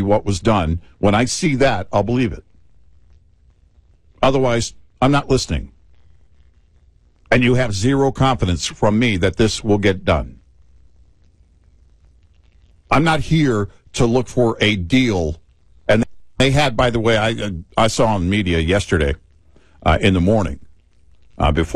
what was done. When I see that, I'll believe it. Otherwise, I'm not listening. And you have zero confidence from me that this will get done. I'm not here to look for a deal. And they had, by the way, I saw on media yesterday in the morning before